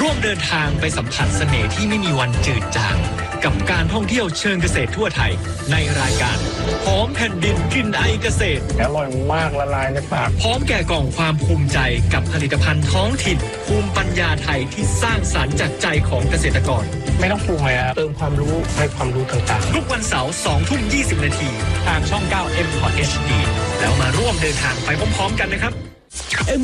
ร่วมเดินทางไปสัมผัสเสน่ห์ที่ไม่มีวันจืดจางกับการท่องเที่ยวเชิงเกษตรทั่วไทยในรายการหอมแผ่นดินกลิ่นไอเกษตรอร่อยมากละลายในปากพร้อมแก่กล่องความภูมิใจกับผลิตภัณฑ์ท้องถิ่นภูมิปัญญาไทยที่สร้างสรรค์จากใจของเกษตรกรไม่ต้องปรุงเลยครับเติมความรู้ให้ความรู้ต่างๆทุกวันเสาร์ 20:20 น.ทางช่อง 9 M Hot HD แล้วมาร่วมเดินทางไปพร้อมๆกันนะครับ